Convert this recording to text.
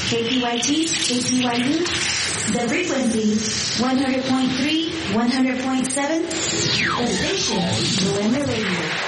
KPYT, KPYU, the frequency 100.3, 100.7, the station, November Radio.